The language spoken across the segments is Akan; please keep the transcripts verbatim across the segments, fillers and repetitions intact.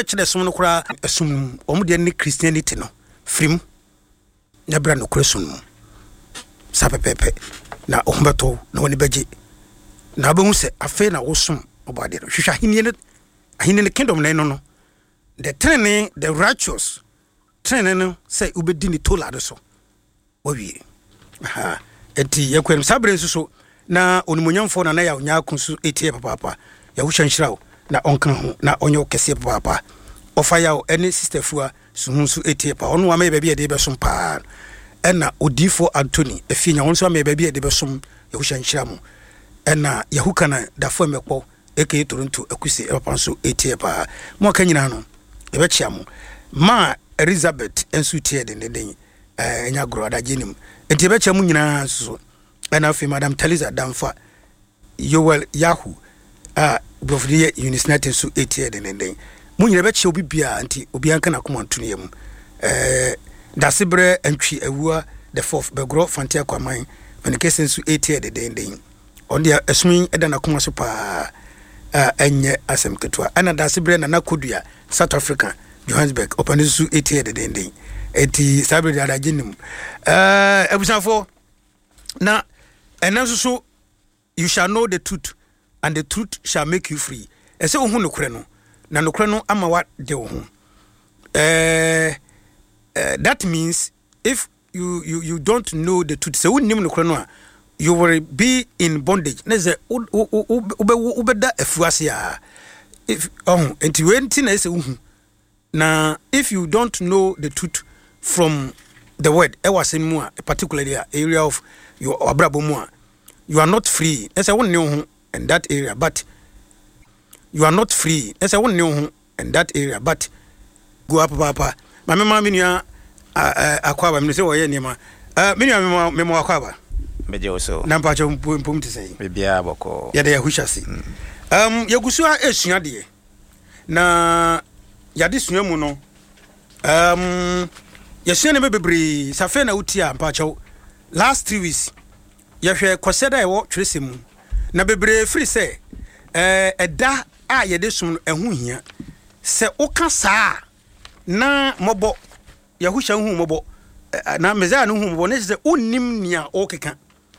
chede som no kura esum omo de ne Christianity no frim na bra no kura sum sapepepe na ohumbeto na woni beje na ba hu se afa na wo som obade no hwehwa henie ne ahenie ne kingdom na no no the training the righteous training no say ubedi ni tola do so wawie ha enti yekwem sabre nsuso na onimonyamfo na na ya onya akunsu etie papa ya wo hwanhyirawo na onka ho na onye okese papa ofa ya ene sister fua suhunsu etie pa ono wa me bia de be som pa ena odifo Anthony efinya won so me bia de be som ya wo hwanhyira mo ena yahuka na dafo mekpo eke Toronto akusi papa so etie pa mo ka nyina no e be chia mo ma Elizabeth ensu tie de de den eh nya gro adajenim enti be chia mo nyina so ena fi Madam Taliza Damfa Yoel Yahu ah brofie Unisnet so etie de den mu nyina be chia obi bia nti obi anka na koma ntune yam eh dasebre antwi awua the fourth begro fantia kwaman penekesen so etie de den den on dia esmin eda na koma so pa ah enye asem ketua ana dasebre na nakodua South Africa Johannesburg open so etie de den den eti sabre da daginim eh ebusafo na enanso so you shall know the truth and the truth shall make you free ese ohun nokure no na nokure no ama wa de ohun eh that means if you you you don't know the truth so unim nokure no you will be in bondage na ze ubeda afuase ya if oh enti wenti na ese ohun na if you don't know the truth from the word e was mu a particularly area of your abrabo mu a you are not free ese won ne ho in that area but you are not free ese won ne ho in that area but go up papa mama mama nua akwaba me say wo ye niam eh me nua me mo akwaba meje oso na mpacho mpum te say me bia boko ya de ya hwahase um yegusu a esua de na ya de sua mu no um yesua ne bebre safe na utia mpacho last three weeks yehwe kwoseda ewo tresemu na bebre free say eh eda a ye de sum ehu hia se oka saa na mobo yahusha hu mobo na meza no hu mobo ne se onim nia okeka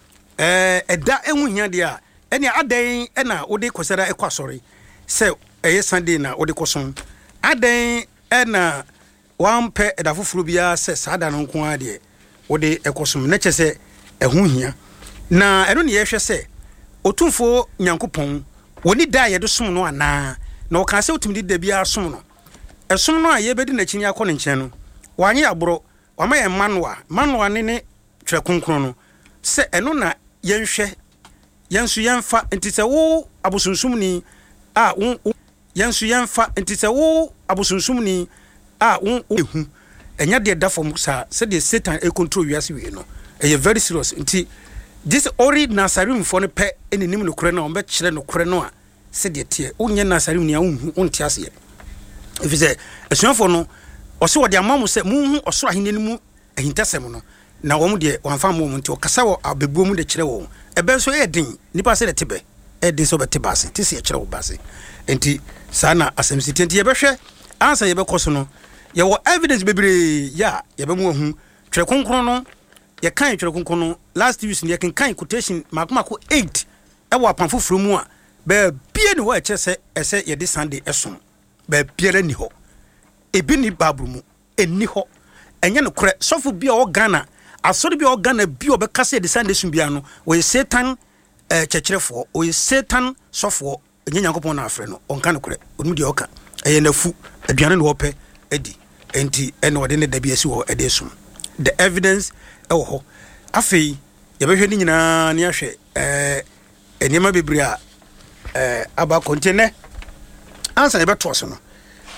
eh eda ehu hia de a ene adan na ode kwoseda ekwasori se eye Sunday na ode koson adan na wampe eda foforo bia se sada no nko ade ode ekosom na chese ehu hia na eno ne yehwe se otumfo nyankopon woni da ye do som no ana na o ka se otumdi da bia som no esom no a ye bedi na chini akọ nchen no wanye abro wama ye manwa manwa ne ne twe konkron no se eno na yenhwe yensu yenfa ntise wo abosunsumni a yensu yenfa ntise wo abosunsumni a wo ehu enya de da fom sa se de Satan e control wiase we no e very serious nti this ori nasarim for ne pe enenim no kure na on be kire no kure no a se de tie onye nasarim ne ahun onti ase ye efize esuafo no oso wode amamu se munhu osoro ahene mu ahintasem no na wo mu de wanfa mu nti okasa wo abebuo mu de kire wo ebe so e din nipa se de tebe e din so be tebe ase ti se kire wo base enti sana asemsiti enti ye behwe ansa ye be koso no ye wo evidence bebre ya ye be mu hu twere konkron no ye kan twere konkron no last week ye kan kan quotation makomako eight e wo apanfo furu mu a be bie ni wo e chese ese ye de Sunday esom be biere ni ho ebi ni babru mu eni ho enye no kore sofo bia o Ghana asori bia o Ghana bia o be kase de Sunday sum bia no we Satan eh chechirefo o Satan sofo enye nyankopon na afre no onka no kore onu de oka eye nafu aduane no ope edi enti ene wode ne da bia si wo ede sum the evidence e wo ho afei ye behwe ni nyina ne ahwe eh enema bebre a eh aba kontene ansa ye beto so no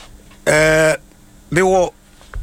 eh me wo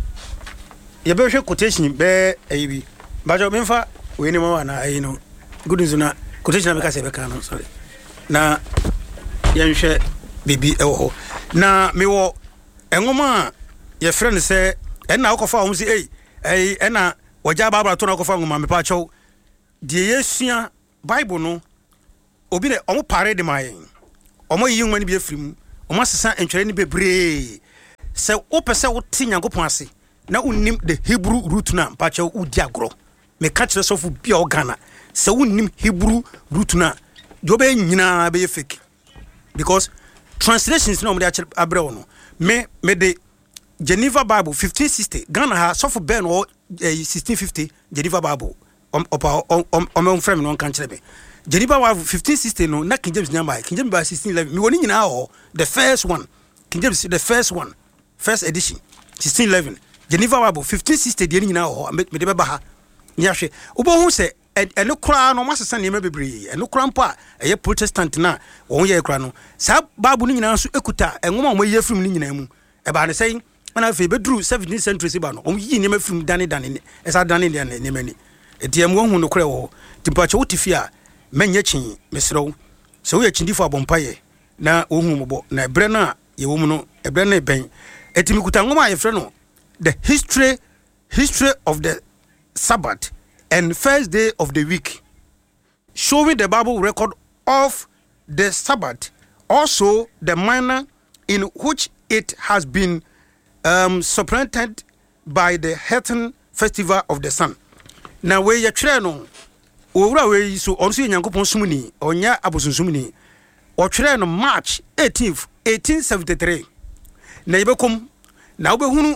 ye behwe quotation be ayi bajo memfa we ni mama na ayi no good news na quotation na be ka se be ka no sorry na yenhwe bibi e wo ho na me wo engoma ye friend say ena okofa ho si ei ei ena waja babra to na okofa ngoma me pa chaw die yesua bible no obi ne omo pare de mayen omo yi ngwa ni bi afrim omo sesa entwere ni bebre se opese wo ti Nyankopon ase na unnim the Hebrew root na mpacha udi agro me ka kire sofu bia ogana se unnim Hebrew root na jobe nyina be fake because translations no mo de abre wo no me me de Geneva Bible fifteen sixty Ghana ha sofu ben wo sixteen fifty Geneva Bible om opa om om frame no kan kire me Geneva Bible fifteen sixty no na King James nyamba King James Bible sixteen eleven me woni nyina ho the first one King James the first one first edition sixteen eleven Geneva Bible fifteen sixty de nyina ho me de beba ha nyahwe obohu se eno kura no masesa ne mebebre eno kura mpo a eye Protestant na won ye kura no sa Bible nyina so ekuta enwoma mo ye film nyina mu e ba ne sei na fe bedru seventeenth century se ba no om yi ne ma film dane dane esa dane ne ne mani etiam wo hu no kura wo timpacho wotifi a menye chin mesrew se wo ye chindifo abompaye na ohun mobo na ebre na ye wo mu no ebre na ben etimi kuta ngoma ye fre no the history history of the Sabbath and first day of the week, showing the Bible record of the Sabbath, also the manner in which it has been um, supplanted by the Heathen festival of the sun. Now where you try no, over where so also in Yankopon Sumini or Nya Abosun Sumini, or try no March eighteenth, eighteen seventy-three. Now you come now be who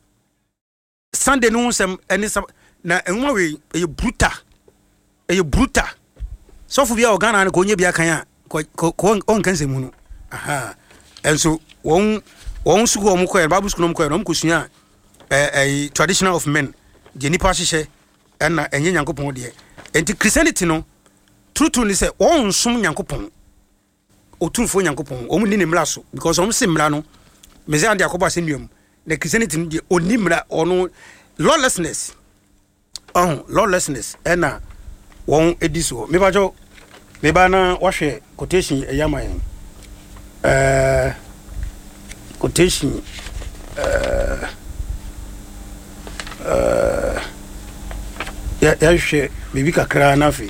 Sunday no some any na enwa we e bruta e bruta so fu bia ogana na ko nye bia kan a ko on kan se mu no aha enso won won su ko mu ko e babu su no mu ko e no mu ko sua eh eh traditional of men je nipa hyehyɛ na enye Nyankopon de enti Christianity no true true ni se won som Nyankopon otumfo Nyankopon o mu ni ne mra so because o mu se mra no me se ande akoba se nuam na Christianity no de oni mra ono lawlessness. Oh, lawlessness ena won ediso me bajo me ba na wahwe quotation eyama yen eh quotation eh eh ya ya hwe bibi kakra na fi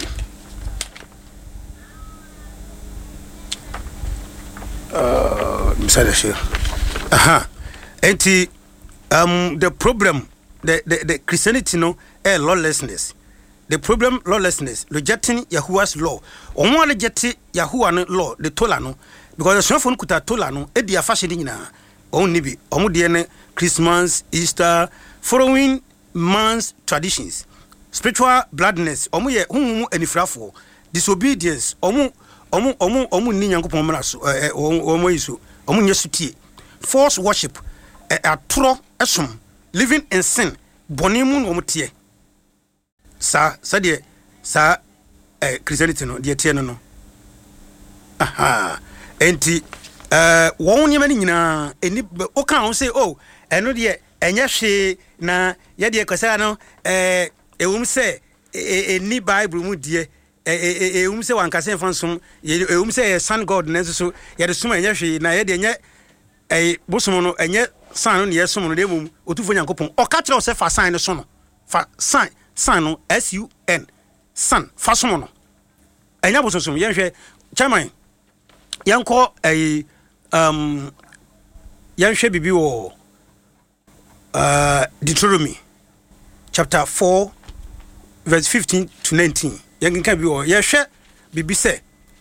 uh misale she aha enti um the problem the the, the Christianity no eh lawlessness. The problem lawlessness, rejecting Yahuwah's law. On one reject Yahuwah law, the Tolano, because the son from Kuta Tolano, Eddie Fashidina, only be Omudiane, Christmas, Easter, following man's traditions, spiritual bloodness, Omuye, Umu and Ifrafo, disobedience, Omu, Omu, Omu, Omu Ninyango Pomarasu, Omoisu, Omu Yesuti, false worship, a tro esum, living in sin, Bonimun Omutie. Sa sa de sa eh Christianity no de tie no no aha enti eh won nyema ni nyina eni o kan on say oh eno de enye hwe na ye de kwasa no eh ewum say eni Bible mu de eh ewum say wan kase fansom ewum say sun god na so ye de sum enye hwe na ye de enye eh bosom no enye san no ne ye som no de mum otufo Nyankopon o ka kire o say fa san no so no fa san San S U N San Fasono. Enya bososum yenhwe chairman yanko eh um yenhwe bibi wo uh Deuteronomy chapter four verse fifteen to nineteen. Yenka bi wo yenhwe bibi say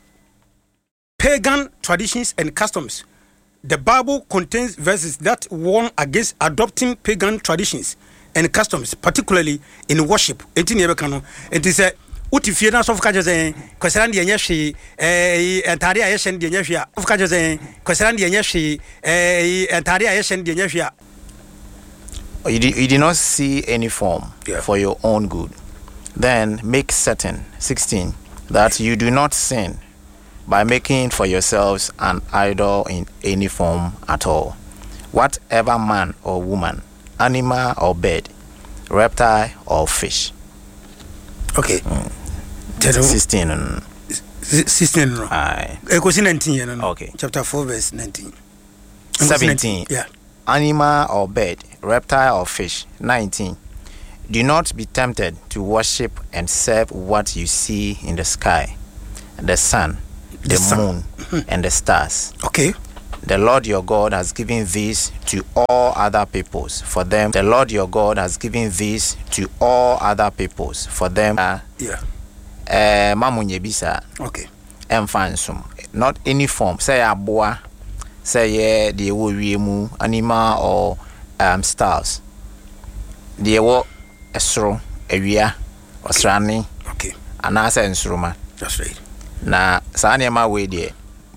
pagan traditions and customs. The Bible contains verses that warn against adopting pagan traditions and customs, particularly in worship. Enti ne beka no enti se utifie na so fuka jeze kwesera de enye hwe eh entare a yehye de enye hwe a fuka jeze kwesera de enye hwe eh entare a yehye de enye hwe a you did, you did not see any form yeah. for your own good. Then make certain sixteen that you do not sin by making for yourselves an idol in any form at all, whatever man or woman, animal or bird, reptile or fish. Okay. Mm. sixteen. Um, sixteen. No. Aye. Equals nineteen. No. Okay. Chapter four, verse nineteen. seventeen. Yeah. Animal or bird, reptile or fish. nineteen. Do not be tempted to worship and serve what you see in the sky, the sun, the, the sun. moon, and the stars. Okay. The Lord your God has given these to all other peoples for them. The Lord your God has given these to all other peoples for them. Uh, yeah. Eh, mamunye bisa. Okay. Emfansum. Not any form. Say aboa. Say yeah, the wo animal or um stars. The wo esro ewia osrani. Okay. Anasa ensroma. That's right. Na sa nneema we de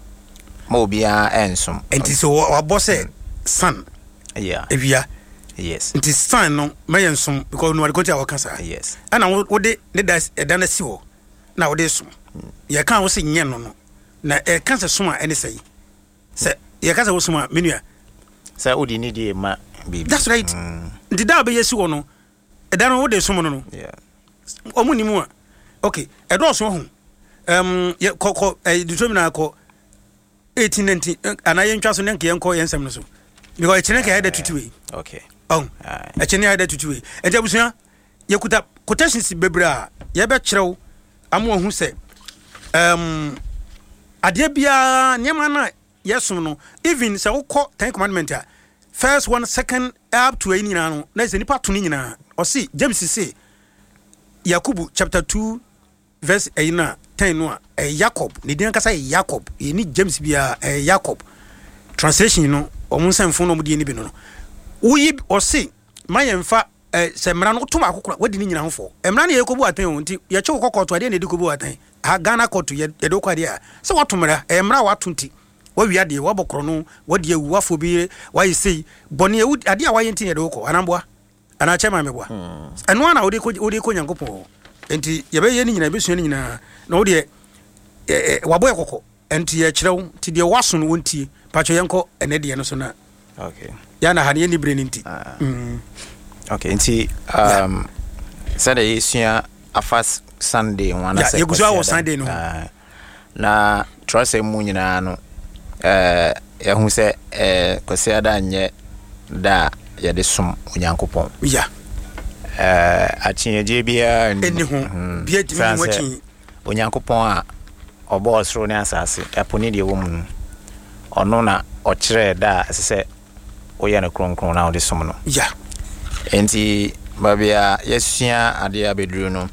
mo bia ensum. Enti so wa boss son. Yeah. Ewia. Yes. Enti son no may ensum because no wadikoti awakasa. Yes. Ana wo de ne da edana si wo. Na wo de sum. Ye kan wo se nye no no. Na e kan se sum a ene sei. Se ye kan se wo sum a menua. Say odi ni die ma baby. That's right. Enti da be yesi wo no. Edana wo de sum no no. Yeah. Omu ni mu a. Okay. Edo so ho. Um ye koko eh determine ko eighteen nineteen ana ye ntwa so ne nke ye nko ye nsem no so. Because e chene ka head tutuwe. Okay. Oh. E chene head tutuwe. E jabusua ye kuta quotations bebra ye be kyerɛw amo hu se um ade bia nyema na yesom no even se wokɔ ten commandment a first one second up to any nyina no na se nipa to ni nyina o si James say Yakubu chapter two verse eight na ten no a Jacob ne din kasa Jacob e ni James bia e Jacob translation no o mun sanfo no mu di ni bi no uyi o si mayemfa eh se mra no to akokora wadi ni nyina hofo emra na yekobu atan o nti ye che kokko to ade na edikobu atan ha Ghana court ye do kwade a se watomra emra watonti wa wi ade wa bokro no wadi awu afo bi wa yisi bone ewu ade a wa yenti ne do ko anamboa ana chema meboa eno na odi ko odi ko nyankopon enti ye be ye ni nyina be sua ni nyina na odi e wa boye kokko enti ye kirew ti de waso no wontie pacho yenko ene de no so na okay ya na hane ni breni nti mm okay nti um Sunday isua afas Sunday wana se ya yeguzo wa Sunday no na trust mu nyina no eh ya hu se eh kwase ada nye da ya de som onyankopon ya eh achinye bia eni ho bia timi mu achi onyankopon a obo osoro ne asase eponi de wo mu ono na okire da se oya na kronkron na ode som no ya enti babia yesua ade abedru no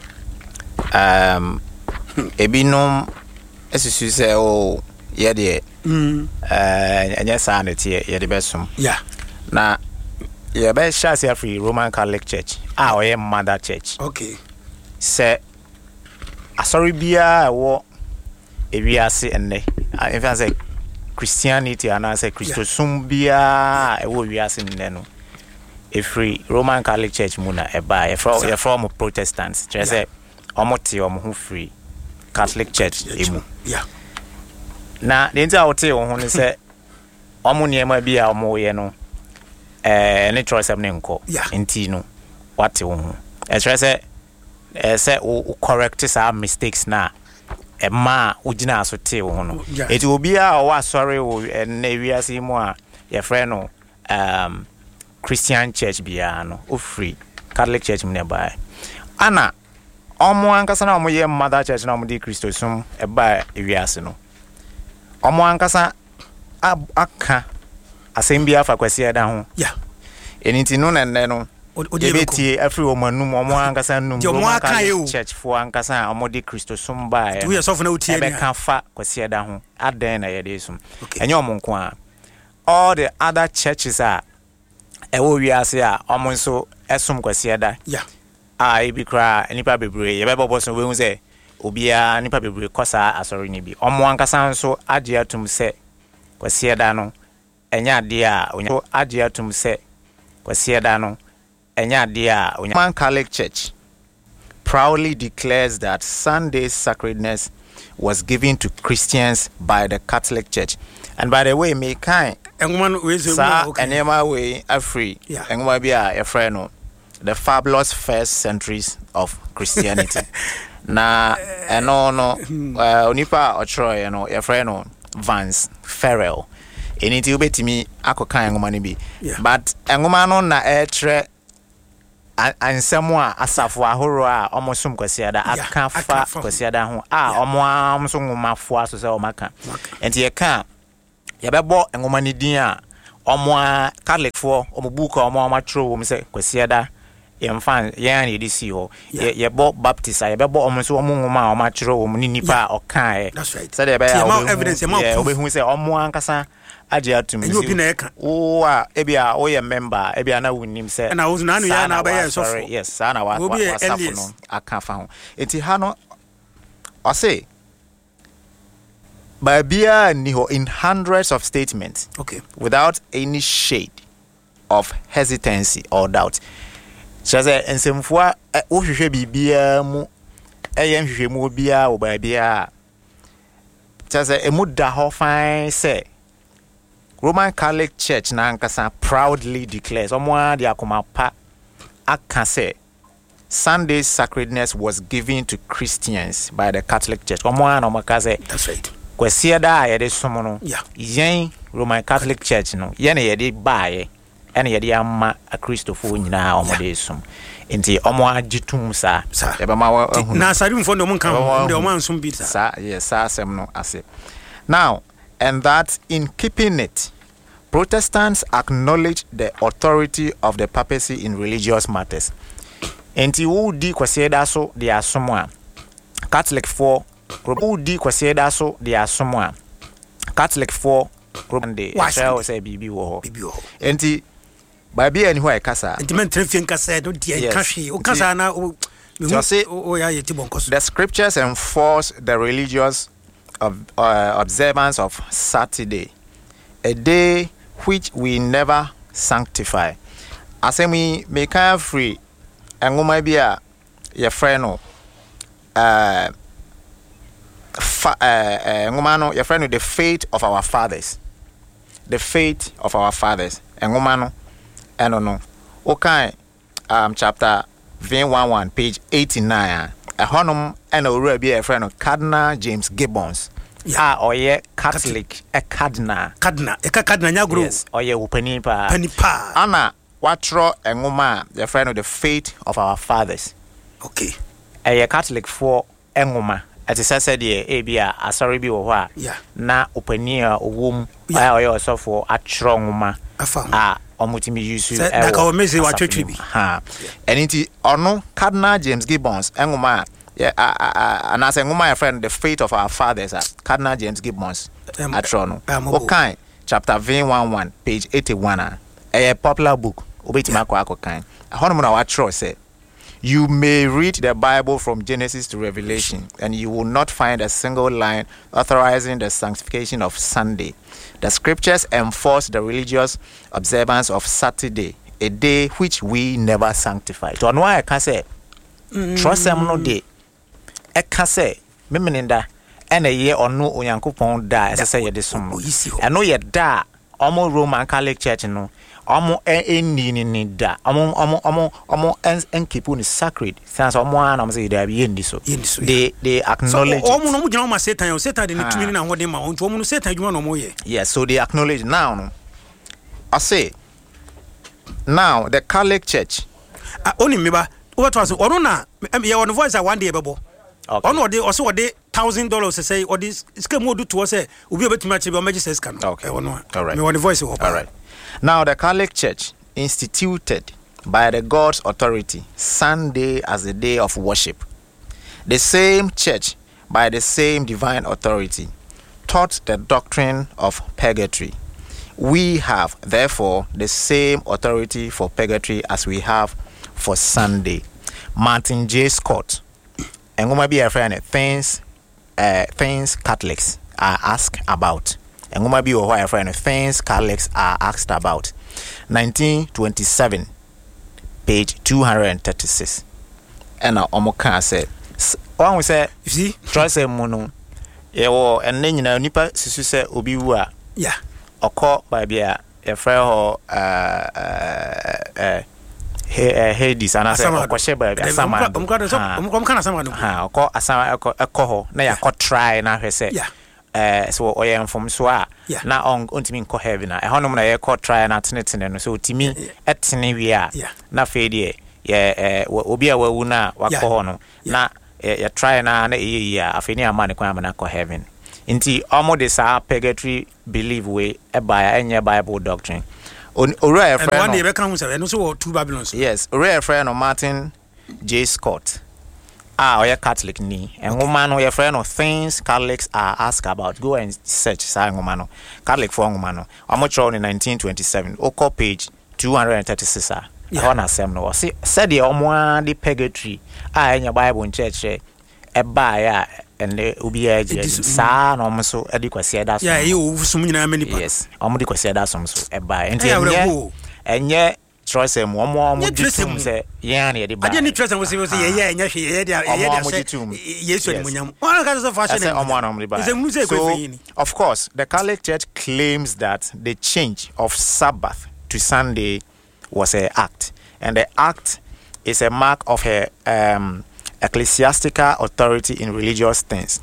um ebinom esusu se o ye de mm eh anya sa na tie ye de besom ya na ye be shasi afri Roman Catholic Church ah oye mother church okay se asori bia wo ewiase enne in fact say Christianity and I say Christosum bia e wo wiase nne no efri Roman Catholic Church muna e ba e from e from Protestants just say omote omo hu free Catholic Church emu yeah na the entire hotel ho ne say omo niema bia omo ye no eh ne choice am ne nko enti no wate wo ho e say eh say o correct some mistakes na Emma ujina asote wo no eti obi a o asori wo na wiase mu a ye frɛ no um Christian church bia no o free Catholic church mu ne ba ana omo ankasa na omo ye mother church na omo di Christosum e ba wiase no omo ankasa aka asem bia fa kwase da ho ya eniti no na nne no Ebeti every woman no mo ankasa no mo church for ankasa amode Christosum ba e. Tu ye sofu na utie ni. E be kan fa kwase da ho. Adan na ye de sum. Enye omo nko a. All the other churches are e wo wiase a omo nso esum kwase da. Yeah. Ah e bi kra nipa bebre ye be bobo so we hu se obia nipa bebre kosa asori ni bi. Omo ankasa nso age atum se kwase da no enya ade a onyo age atum se kwase da no Roman Catholic Church proudly declares that Sunday's sacredness was given to Christians by the Catholic Church. And by the way, me kind enema way afri enema bia e friend the fabulous first centuries of Christianity. Na eno no onipa ochro no e friend no Vance Farrell. Eniti ubetimi akokan enoma ni bi. But enoma no na e tre ansemo a asafo ahoro a omosum kwasiada aka fa kwasiada ho a omo amso ngomafo aso se omaka enti ye ka yɛbɛbɔ ngoma ne din a ɔmo a Catholic for ɔmo book ɔmo ɔmo atro ɔmo sɛ kwasiada yɛmfa yɛn ne disi hɔ yɛbɔ baptist a yɛbɛbɔ ɔmo so ɔmo ngoma a ɔmo atro ɔmo ne nipa a ɔkae sɛ de bɛyɛ evidence ɔmo hu sɛ ɔmo ankasa agye atum wo a ebia wo yɛ member ebia na wonim sɛ na wo na no ya na bɛyɛ sɔfo yes sa na wa wasafo no aka fa ho enti ha no ɔse Babia niho in hundreds of statements, okay, without any shade of hesitancy or doubt. She said, "And some fois, oh, she be bia mu, eh, yem she mu bia o babia." She said, "A muda ho fine say." Roman Catholic Church na nkasa proudly declares, "Omo dia koma pa aka say." Sunday's sacredness was given to Christians by the Catholic Church. Omo na omo say. That's right. Kwasiada yede somo no yeah yen Roman Catholic Church no ye na yede baaye ene yede amma a Christopher nyina omode som enti omo agitum sa e be ma wa na sarim fo no mon kan de omo ansom bi sa yes sa asem no ase now and that in keeping it Protestants acknowledge the authority of the papacy in religious matters enti wo di kwasiada so de asomo a Catholic for Probudi kwasieda so de asomo a Catholic for Probande shall say bibi wo bibi wo enti baby ani ho e kasa enti men trefien kasa do de kahwe o kasa na o o ya yeti bonkoso. The scriptures enforce the religious of, uh, observance of Saturday, a day which we never sanctify. Asemi make free engoma bia ye friend no uh Fa, uh, uh, your friend, the faith of our fathers, the faith of our fathers. And woman, I don't know. Okay, um, chapter one one, page eighty-nine. A honum and a be a friend of Cardinal James Gibbons. Yeah, or ye Catholic, a Cardinal, Cardinal, a Cardinal, yes, or ye Upenipa, Penipa, Anna, Watro and woman, your friend of the faith of our fathers. Okay, a Catholic for Engoma. Ati sasa de ebia asori bi wo ho yeah na opania owom ya oyo osofo atro nwoma a omutimi yusu e na ka o mezi wa twetwe bi ha eniti ono Cardinal James Gibbons enwoma yeah and as enwoma my friend the faith of our fathers Cardinal James Gibbons atro no okay chapter one one page eighty-one a popular book obetima kwa akokan hono mo na wa tro say you may read the Bible from Genesis to Revelation, and you will not find a single line authorizing the sanctification of Sunday. The scriptures enforce the religious observance of Saturday, a day which we never sanctify. To anwa I can say, trust them no day. I can say, memeninda, and a year or no Onyankopon da, as I say, this one. I know ye da, almost Roman Catholic Church, no. Omo eni ni ni da omo omo omo omo en keep ni sacred sense omo ana am say they be yendi so they they acknowledge so omo no mo gina ma Satan Satan de ni tumi na hode ma onto omo no Satan dwuma no mo ye yes so they acknowledge now no I say now the Catholic Church ah oni meba what was ono na ye on voice a one day bebo ono de also de one thousand dollars say or this scam mo do to say obi obetuma che be o magic can okay ono all right me on voice all right. Now, the Catholic Church instituted by the God's authority Sunday as a day of worship. The same church, by the same divine authority, taught the doctrine of purgatory. We have, therefore, the same authority for purgatory as we have for Sunday. Martin J. Scott, and we might be a friend of things, uh, things Catholics are asked about. And we be a friend of things Catholics are asked about. nineteen twenty-seven, page two hundred thirty-six. And now Omoka said, one we say, you see, try say mono. Yeah, well, and then you know, Nipa Sisu say Obiwa. Yeah, or call by Bia, a friend or uh, uh, uh, Hades, and I said, Okoshe by Asama. I'm going to come Asama. Ha, or call Asama a coho, nay, I could try, and I say, yeah. Uh, so I am from Swa. Yeah. Now on ultimate co heaven. I honor my court try and at and so to me at Tinivia. Yeah. Na fade yeah, uh, Obia Wuna, Wakohono. Na, ya try na a year, a finia money, Quamana co heaven. Inti almost the sa purgatory believe way by any Bible doctrine. On Uriah and one day become and also two Babylons. Yes, Uriah friend of Martin J. Scott. Ah, or Catholic ni. And woman or your friend of things Catholics are asked about. Go and search sang woman. Catholic for woman. I'm much in nineteen twenty-seven. Oko page two hundred thirty-six. Yeah. I want no. See, said the Omwa the purgatory. Ah, in your Bible in church. A buyer and the Ubia San almost adequacy. Yeah, you some many. Yes, almost adequacy. That's also a buy. And and yet, trust him one more. Say, yeah, the buy. I didn't trust him. Was yeah, yeah, yeah, yes, yes. Of course, the Catholic Church claims that the change of Sabbath to Sunday was an act, and the act is a mark of her um. ecclesiastical authority in religious things.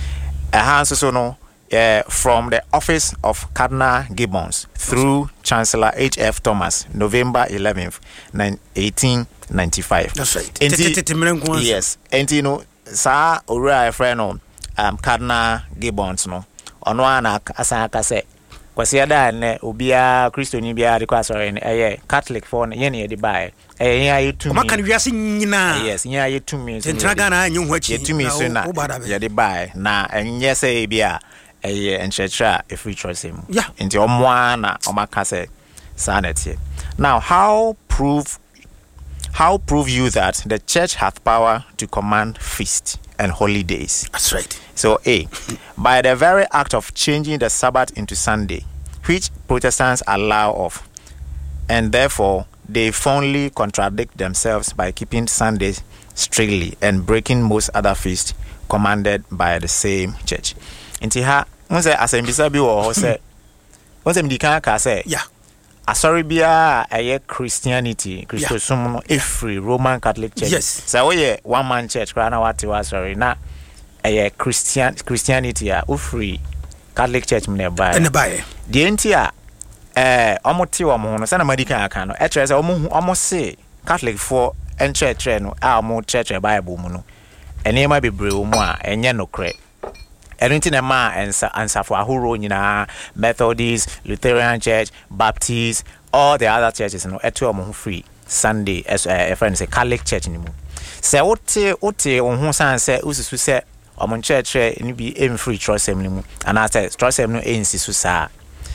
Uh, so, no, uh, from the office of Cardinal Gibbons through Chancellor H F Thomas, November eleventh, eighteen ninety-five. That's right. Enti, yes. And you know, sa ora a friend no, um, Cardinal Gibbons no. Ono ana asaka se kwasi ada ne obia Christian bia de kwasore ne eh Catholic for ne ye de bai. Eh ya yetumi. Maka ne wiase nyina. Yes, nya yetumi. Entraga na anyu hwachi. Yetumi so na. Ye de bai na enye se bia eh enchetra e free choice mu. Yeah. Enti omwa na omaka se sanity. Now, how prove how prove you that the church hath power to command feast and holidays? That's right. So, A, by the very act of changing the Sabbath into Sunday, which Protestants allow of, and therefore they fondly contradict themselves by keeping Sundays strictly and breaking most other feasts commanded by the same church. Inti ha, unse asembisa bi wo say, unse mdika ka say, yeah. Asori bia aye Christianity, Christosum no every Roman Catholic Church. Yes. So we one man church kra na wati wa sorry na aye Christian Christianity a ofri Catholic Church me buy. And buy. The entia eh omoti wo mo no sana madika aka no e kire say omo omo say Catholic for en church no a omo church Bible mu no. Ene ma bebre wo mu a enye no kre. Everything a ma answer for ahuro nyina Methodist, Lutheran Church, Baptist, all the other churches no eto omo free Sunday as a friend say Catholic Church ni mu. Say ote ote ohun san say ususu say omo church ni bi em free trust em ni mu and I say trust em no ensisu sa.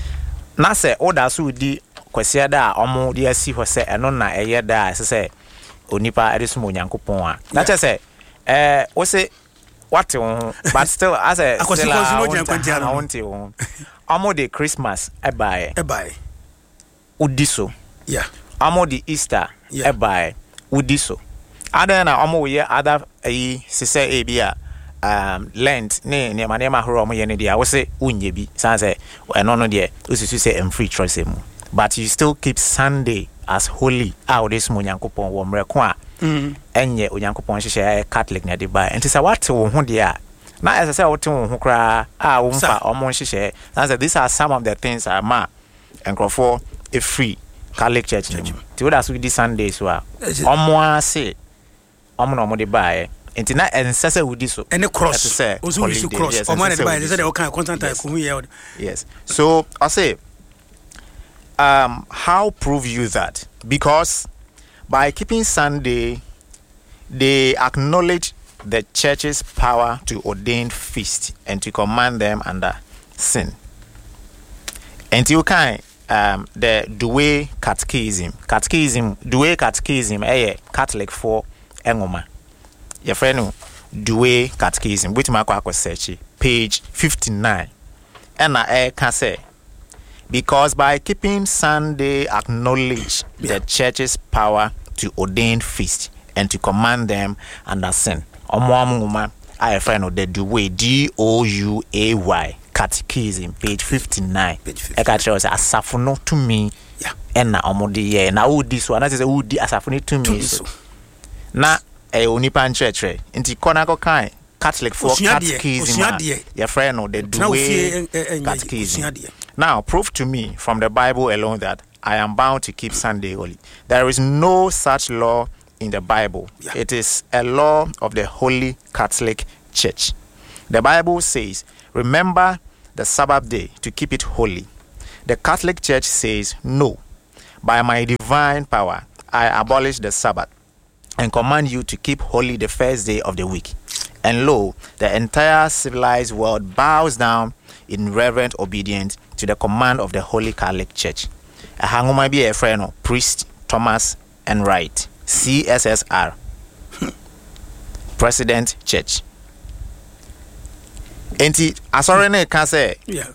Na say oda so di kwase da omo di asi ho say eno na eye da say onipa edesumo Onyankopon a. Na say eh o say what but still as a still I want to amo the Christmas e buy e buy udiso yeah amo the Easter e buy udiso other na amo we other eh say e bia um Lent ne ne ma ne ma horo amo ye ne dia wo say unye bi san say eno no de ususu say em free choice mu but you still keep Sunday as holy out this Onyankopon wo mreko a mm enye Onyankopon hyehyɛ Catholic na de ba enti say what wo ho de a na as say what wo ho kra a wo mfa omo hyehyɛ na say these are some of the things are ma enkrofo a free Catholic Church ni ti wo da so di Sunday so a omo ase omo na omo de ba enti na ensese wudi so any cross also we should cross omo na de ba they say they can constant time ko here yes so I say um how prove you that because by keeping Sunday, they acknowledge the church's power to ordain feast and to command them under sin. And you can um the Douay Catechism, Catechism, Douay Catechism, eh Catholic for Engoma. Your friend Douay Catechism, which my kwa search page fifty-nine. And I can say because by keeping Sunday acknowledge yeah. the church's power to ordain feast and to command them under sin. Omoamuma, I friend of the Douay, D O U A Y, Catechism, page fifty-nine. Page fifty-nine. Eka chero say asafuno to me. Yeah. Ena omodi ye na udi so na say udi asafuni to me. So. Na e onipa nchechre. Inti kona ko kan Catholic for Catechism. Your friend of the Douay Catechism. Now, prove to me from the Bible alone that I am bound to keep Sunday holy. There is no such law in the Bible. Yeah. It is a law of the Holy Catholic Church. The Bible says, remember the Sabbath day to keep it holy. The Catholic Church says, no, by my divine power, I abolish the Sabbath and command you to keep holy the first day of the week. And lo, the entire civilized world bows down in reverent obedience to the command of the Holy Catholic Church. A hanguma be a friend of Priest Thomas Enright, C S S R, President Church. Enti asore ne ka say, yeah,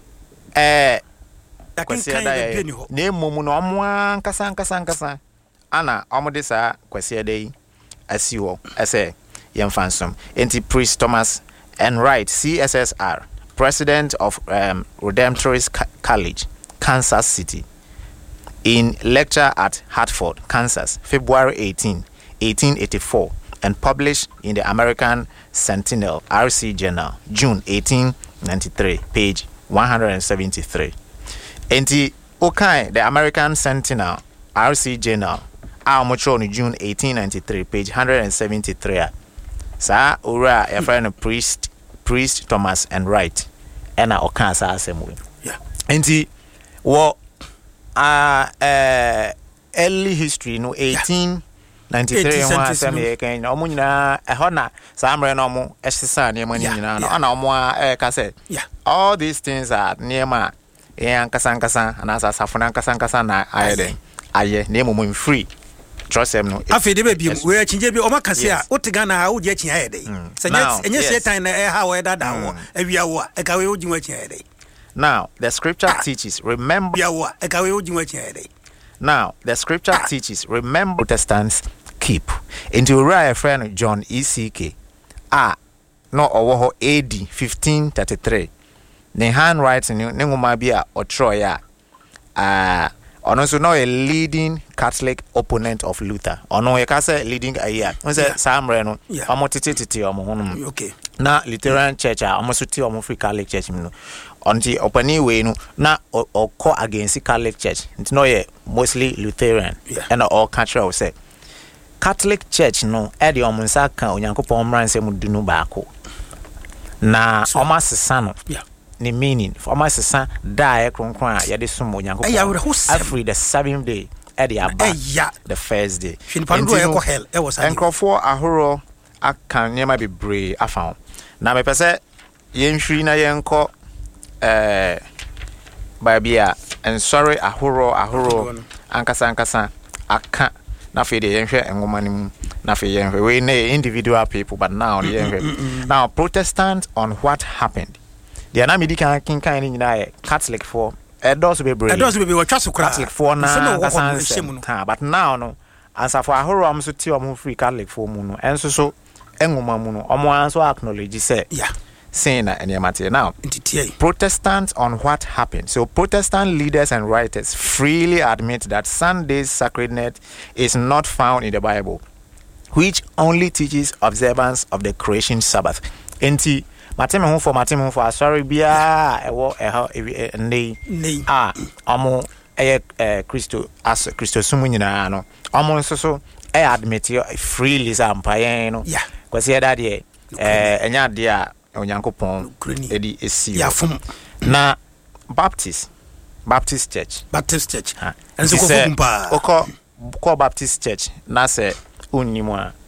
eh kwasi ada ni ne mumu no omo ankasa ankasa ankasa ana omo de sa kwasi ada yi asi wo ese yemfansom. Enti Priest Thomas Enright, C S S R, President of um, Redemptorist College, Kansas City, in lecture at Hartford, Kansas, February eighteenth, eighteen eighty-four, and published in the American Sentinel R C Journal, June eighteen ninety-three, page one seventy-three. Enti okay, the American Sentinel R C Journal, Aomocho June eighteen ninety-three, page one seventy-three. Sa ura a friend of priest priest Thomas Enright, and I okay sa asem. Yeah. Enti wo uh, uh early history no eighteen ninety-three one asem ken omo nyina e ho na sa amre no mo esesa ne ma nyina no ana omo e ka say all these things are near ma e ankasa ankasa ana sa safuna ankasa ankasa na ayede aye na emo free trust them no afi de baby we achinje bi o makase a otiga na ha wo je achin ayede senye enye setan na e ha wo da da wo awia wo e ka we wo jin achin ayede. Now the scripture teaches, remember wo e ka we wo jin achin ayede. Now, the scripture teaches, remember Protestants keep. Into a friend John E C K. Ah, no, or A D fifteen thirty-three. The handwriting, Nengumabia or Troya. Ah, or also no a leading Catholic opponent of Luther. Or no, a Catholic leading a year. Was it Sam Reno? Amotiti, okay. Now, Lutheran Church, almost to Free Catholic Church. Until opening way no na or call against the Catholic Church. It's no yeah, mostly Lutheran yeah. And all country will say Catholic Church no edi omunsa kan onyankopon mranse mu dunu baako na oma sesa no yeah. Ni meaning oma sesa da e kronkron a yede som onyankopon every the seventh day edi aba the first day finpando e ko hell e was enkrofo ahoro akan nyema bebre afa na me pese yenhwiri na yenko eh babia and sorry ahoro ahoro ankasa ankasa aka na fe de yenhwe engoma nim na fe yenhwe we na individual people but now yenhwe now Protestant on what happened the na medical kin kan ni nyina Catholic for edos be brave edos be we twaso kra Catholic for na ankasa but now no answer for ahoro am so ti om free Catholic for mu no enso so engoma mu no omo anso acknowledge say yeah saying that now Protestants on what happened. So Protestant leaders and writers freely admit that Sunday's sacredness is not found in the Bible, which only teaches observance of the creation Sabbath. Enti mateme ho for mateme ho for sorry bia ewo eha nei ah omo eh Christo as Christo sumu nyina no omo nso so e admit freely sampaye no yeah kwase that dey eh enya dia onyankopon edi esi yafum na Baptist Baptist Church Baptist Church enso ko fumpa oko ko Baptist Church na se onnimu a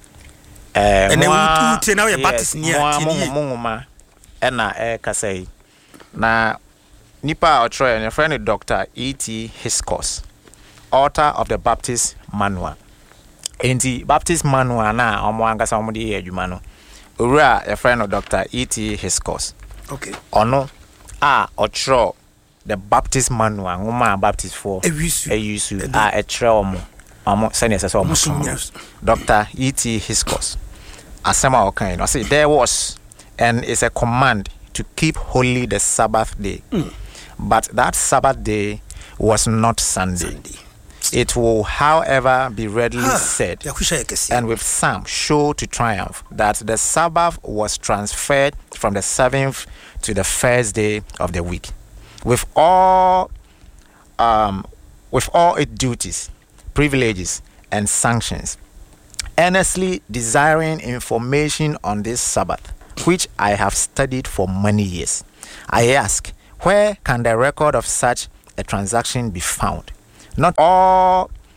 eh ene wutu tie na we Baptist ni a tie mongoma ena e kasai na nipa otroye ne friend Doctor E T Hiscos, author of the Baptist Manual. Enti Baptist Manual na omo angasa omo de adwuma no Ura a friend of Doctor E T Hiscos. Okay. Ono a otro the Baptist Manual, Uma Baptist for a use a use a a traum. Amo senior says almost Doctor E T Hiscos. Asema okain. I say there was and it's a command to keep holy the Sabbath day. Mm. But that Sabbath day was not Sunday. Sunday. It will, however, be readily huh. said, and with some show to triumph, that the Sabbath was transferred from the seventh to the first day of the week, with all, um, with all its duties, privileges, and sanctions. Earnestly desiring information on this Sabbath, which I have studied for many years, I ask, where can the record of such a transaction be found? Not all